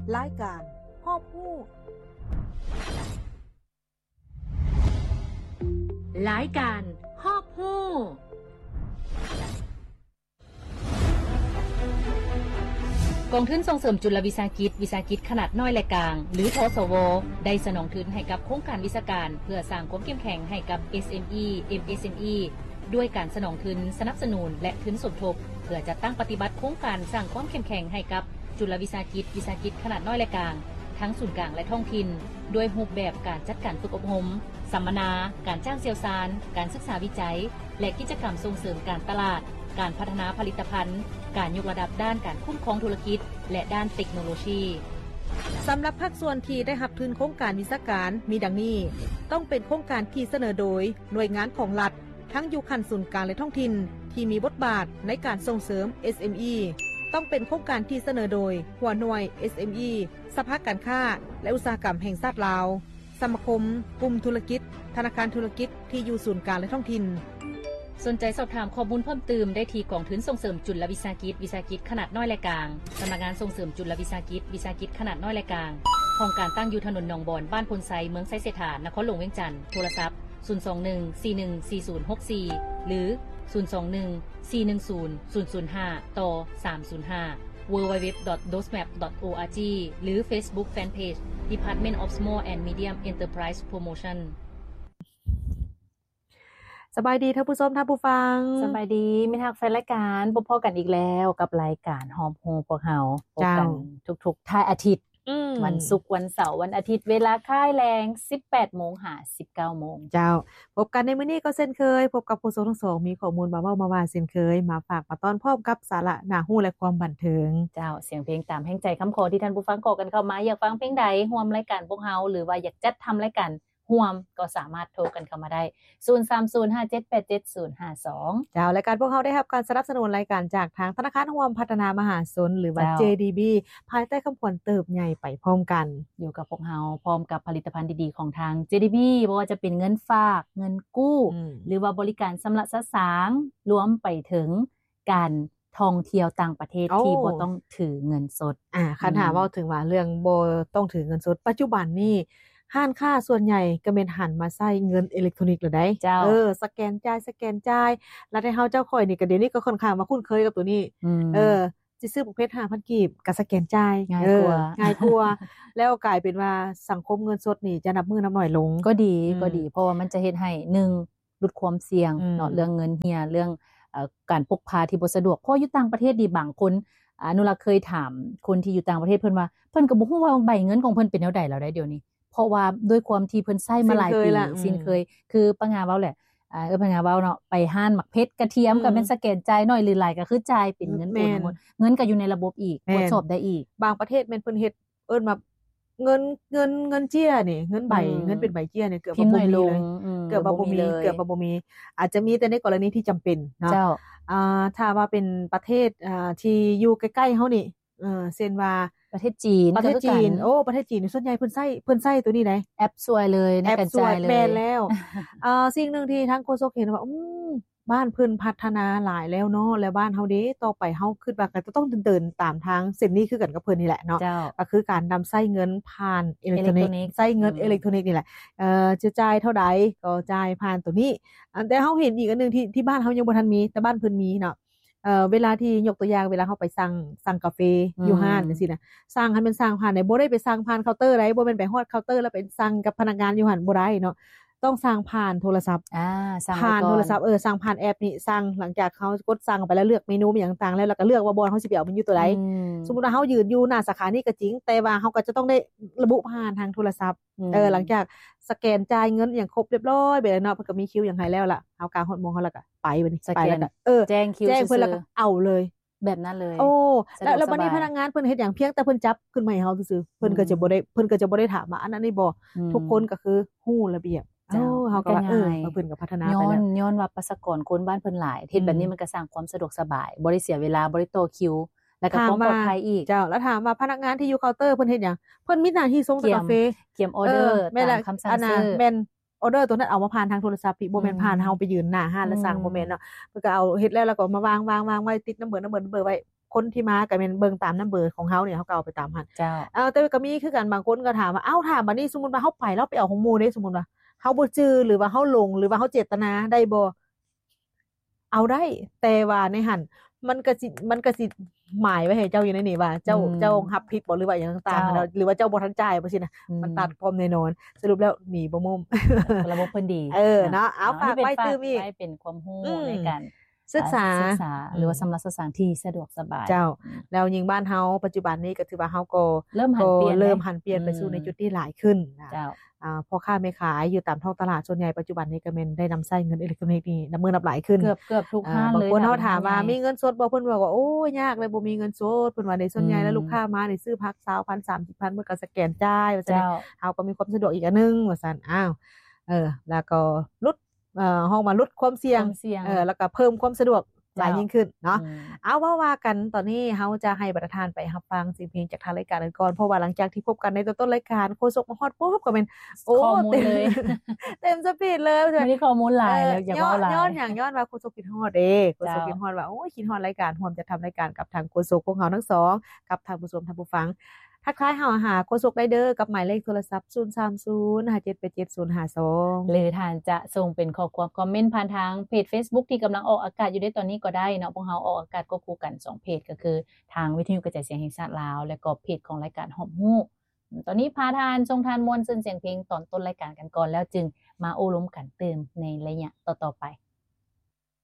รายการฮอบฮู้รายการฮอบฮู้กองทุนส่งเสริมจุลวิสาหกิจขนาดน้อยและกลางหรือทสวได้สนองทุนให้กับโครงการวิชาการเพื่อสร้างความเข้มแข็งให้กับ SME MSME ด้วยการสนองทุนสนับสนุนและทุนสมทบเพื่อจัดตั้งปฏิบัติโครงการสร้างความเข้มแข็งให้กับจุลวิสาหกิจขนาดน้อยและกลางทั้งศูนย์กลางและท้องถิ่นด้วยรูปแบบการจัดการฝึกอบรมสัมมนาการจ้างเชี่ยวชาญการศึกษาวิจัยและกิจกรรมส่งเสริมการตลาดการพัฒนาผลิตภัณฑ์การยกระดับด้านการคุ้มครองธุรกิจและด้านเทคโนโลยีสำหรับภาคส่วนที่ได้รับทุนโครงการวิชาการมีดังนี้ต้องเป็นโครงการที่เสนอโดยหน่วยงานของรัฐทั้งอยู่ขั้นศูนย์กลางและท้องถิ่นที่มีบทบาทในการส่งเสริม SME ต้องเป็นโครงการที่เสนอโดยหัวหน่วย SME สภาการค้าและอุตสาหกรรมแห่งชาติลาวสมาคมกลุ่มธุรกิจธนาคารธุรกิจที่อยู่ศูนย์กลางและท้องถิ่นสนใจสอบถามข้อมูลเพิ่มเติมได้ที่กองทุนส่งเสริมจุลวิสาหกิจขนาดน้อยและกลางสำนักงานส่งเสริมจุลวิสาหกิจขนาดน้อยและกลางห้องการตั้งอยู่ถนนหนองบอนบ้านพลไซเมืองไซเสถานครหลวงเวียงจันทน์โทรศัพท์021414064หรือ021410005ต่อ305 www.dosmap.org หรือ Facebook Fanpage Department of Small and Medium Enterprise Promotion สบายดีท่านผู้ชมท่านผู้ฟังสบายดีมิทักแฟนรายการพบกันอีกแล้วกับรายการฮอมโฮพวกเฮาพบกันทุกๆท้ายอาทิตย์วันศุกร์วันเสาร์วันอาทิตย์เวลาค่ายแรง 18:00 นหา 19:00 นเจ้าพบกันในมื้อนี้ก็เช่นเคยพบกับผู้ชมทั้งสองมีข้อมูลมาเว้ามาว่าเช่นเคยมาฝากมาต้อนพร้อมกับสาระน่าฮู้และความบันเทิงเจ้าเสียงเพลงตามแห่งใจคำขอที่ท่านผู้ฟังขอกันเข้ามาอยากฟังเพลงใดร่วมรายการพวกเฮาหรือว่าอยากจัดทำรายการร่วมก็สามารถโทรกันเข้ามาได้0305787052 เจ้ารายการพวกเราได้รับการสนับสนุนรายการจากทางธนาคารร่วมพัฒนามหาชนหรือว่า JDB ภายใต้คำขวัญเติบใหญ่ไปพร้อมกันอยู่กับพวกเราพร้อมกับผลิตภัณฑ์ดีๆของทาง JDB บ่ว่าจะเป็นเงินฝากเงินกู้หรือว่าบริการสำหรับสะสางรวมไปถึงการท่องเที่ยวต่างประเทศที่บ่ต้องถือเงินสดคันถามว่าถึงว่าเรื่องบ่ต้องถือเงินสดปัจจุบันนี้ห้านค้าส่วนใหญ่ก็แม่นหันมาใช้เงินอิเล็กทรอนิกส์แล้วได้สแกนจ่ายแล้วให้เฮาเจ้าข่อยนี่ก็เดี๋ยวนี้ก็ค่อนข้างมาคุ้นเคยกับตัวนี้สิซื้อประเภท 5,000 กีบก็สแกนจ่ายง่ายกว่าแล้วกลายเป็นว่าสังคมเงินสดนี่จะนับมือนับหน่อยลงก็ดีเพราะว่ามันจะเฮ็ดให้1ลดความเสี่ยงเนาะเรื่องเงินเหี่ยเรื่องการพกพาที่บ่สะดวกเพราะอยู่ต่างประเทศดีบางคนอนุรักษ์เคยถามคนที่อยู่ต่างประเทศเพิ่นว่าเพิ่นก็บ่ฮู้ว่าใบเงินของเพิ่นเป็นแนวใดแล้วได้เดี๋ยวนี้เพราะว่าด้วยความที่เพิ่นใช้มาหลายปีสิ้นเคยคือปัญหาเว้าแหละปัญหาเว้าเนาะไปห้านหมักเพชรกระเทียมก็แม่นสแกนจ่ายน้อยหรือหลายก็คือจ่ายเป็นเงินโอนหมดเงินก็อยู่ในระบบอีกตรวจสอบได้อีกบางประเทศแม่นเพิ่นเฮ็ดเอิ้นมาเงินเจี้ยนี่เงินใบเงินเป็นใบเจี้ยนี่เกือบบ่มีเลยเกือบบ่มีอาจจะมีแต่ในกรณีที่จำเป็นเนาะถ้าว่าเป็นประเทศที่อยู่ใกล้ๆเฮานี่เช่นว่าประเทศจีนประเทศจีนประเทศจีนส่วนใหญ่เพิ่นใช้ตัวนี้ได้แอปช่วยเลยในการจ่ายเลยแม่นแล้วสิ่งนึงที่ทางโฆษกเห็นว่าบ้านเพิ่นพัฒนาหลายแล้วเนาะแล้วบ้านเฮาเด้ต่อไปเฮาคิดว่าก็จะต้องเดินตามทางเส้นนี้คือกันกับเพิ่นนี่แหละเนาะก็คือการนำใช้เงินผ่านอิเล็กทรอนิกส์ใช้เงินอิเล็กทรอนิกส์นี่แหละจะจ่ายเท่าใดก็จ่ายผ่านตัวนี้แต่เฮาเห็นอีกอันนึงที่บ้านเฮายังบ่ทันมีแต่บ้านเพิ่นมีเนาะเวลาที่ยกตัวอย่างเวลาเฮาไปสั่งกาแฟอยู่ห้านจังซี่นะสั่งให้มันสั่งผ่านได้บ่ได้ไปสั่งผ่านเคาน์เตอร์ได้บ่แม่นไปฮอดเคาน์เตอร์แล้วไปสั่งกับพนักงานอยู่หั่นบ่ได้เนาะต้องสั่งผ่านโทรศัพท์ผ่านโทรศัพท์สั่งผ่านแอปนี่สั่งหลังจากเฮากดสั่งไปแล้วเลือกเมนูอย่างต่างๆแล้วก็เลือกว่าบอนเฮาสิไปเอามันอยู่ตัวใดสมมุติว่าเฮายืนอยู่หน้าสาขานี้ก็จริงแต่ว่าเฮาก็จะต้องได้ระบุผ่านทางโทรศัพท์หลังจากสแกนจ่ายเงินอย่างครบเรียบร้อยไปแล้วเนาะเพิ่นก็มีคิวอย่างให้แล้วล่ะเฮากะฮอดโมงเฮาแล้วก็ไปบัดนี้ไปแล้วก็แจ้งคิวแจ้งเพิ่นแล้วก็เอาเลยแบบนั้นเลยแล้วบัดนี้พนักงานเพิ่นเฮ็ดหยังเพียงแต่เพิ่นจับขึ้นมาให้เฮาซื่อๆเพิ่นก็จะบ่ได้ถามว่าอันนั้นนี่บ่ทุกคนก็คือฮู้ระเบียบเฮาก็ว่าเพิ่นก็พัฒนาไปแล้วย้อนว่าประชากรคนบ้านเพิ่นหลายเฮ็ดแบบนี้มันก็สร้างความสะดวกสบายบ่ได้เสียเวลาบ่ได้ต่อคิวแล้วก็ความปลอดภัยอีกเจ้าแล้วถามว่าพนักงานที่อยู่เคาน์เตอร์เพิ่นเฮ็ดหยังเพิ่นมีหน้าที่ส่งกาแฟเขียนออเดอร์ตามคำสั่งซื้อแม่นออเดอร์ตัวนั้นเอามาผ่านทางโทรศัพท์พี่บ่แม่นผ่านเฮาไปยืนหน้าห้านแล้วสั่งบ่แม่นเนาะเพิ่นก็เอาเฮ็ดแล้วก็มาวางไว้ติดน้ำเบอร์ไว้คนที่มาก็แม่นเบิ่งตามนำเบอร์ของเฮาเนี่ยเฮาก็เอาไปตามหั่นเจ้าแต่ก็มีคือกันบางคนก็ถามว่าอ้าวถามบัดนี้สมมุติว่าเฮาไปแล้วไปเอาของหมู่เด้สมมุติว่าเฮาบ่จื้อหรือว่าเฮาหลงหรือว่าเฮาเจตนาได้บ่เอาได้แต่ว่าในหั่นมันก็สิหมายไว้ให้เจ้าอยู่ในนี่ว่าเจ้ารับผิดบ่หรือว่าหยังต่างๆหั้นหรือว่าเจ้าบ่ทันจ่ายบ่ซี่นะมันตัดพร้อมแน่นอนสรุปแล้วหนีบ่มุมระบบเพิ่นดีเนาะเอาฝากไว้ตื้มอีกให้เป็นความรู้ในการศึกษาหรือว่าสำหรับศึกษาที่สะดวกสบายเจ้าแล้วยิ่งบ้านเฮาปัจจุบันนี้ก็ถือว่าเฮาก็เริ่มหันเปลี่ยนไปสู่ในจุดที่หลายขึ้นเจ้าพ่อค้าแม่ขายอยู่ตามท้องตลาดส่วนใหญ่ปัจจุบันนี้ก็แม่นได้นำใช้เงินอิเล็กทรอนิกส์นี่นับมือนับหลายขึ้นเกือบทุกห้างเลยบางคนเฮาถามว่ามีเงินสดบ่เพิ่นบอกว่าโอ้ยยากเลยบ่มีเงินสดเพิ่นว่าในส่วนใหญ่แล้วลูกค้ามานี่ซื้อพัก 20,000 30,000เพิ่นก็สแกนจ่ายว่าซั่นเฮาก็มีความสะดวกอีกอันนึงว่าซั่นแล้วก็ลดเฮามาลดความเสี่ยงแล้วก็เพิ่มความสะดวกหลายยิ่งขึ้นเนาะเอาว่ากันตอนนี้เฮาจะให้ประธานไปรับฟังสิ่งเพลงจากทางรายการกันก่อนเพราะว่าหลังจากที่พบกันในต้นรายการโฆษกมาฮอดปุ๊บก็เป็นข้อมูลเลยเต็มสปีดเลยวันนี้ข้อมูลหลายแล้วอย่าว่าหลายย้อนว่าโฆษกคิดฮอดโฆษกคิดฮอดว่าโอ้ยคิดฮอดรายการร่วมจะทำรายการกับทางโฆษกพวกเฮาทั้งสองกับทางผู้ชมทางผู้ฟังทักทายเฮาหาโฆษกได้เด้อกับหมายเลขโทรศัพท์03057875052 หรือท่านจะส่งเป็นข้อความคอมเมนต์ผ่านทางเพจ Facebook ที่กำลังออกอากาศอยู่ในตอนนี้ก็ได้เนาะพวกเฮาออกอากาศก็คู่กัน2เพจก็คือทางวิทยุกระจายเสียงแห่งชาติลาวและก็เพจของรายการหอมฮู้ตอนนี้พาทานทรงทานมวลซึ่งเสียงเพลงตอนต้นรายการกันก่อนแล้วจึงมาโอ้ล้มกันเติมในระยะต่อๆไป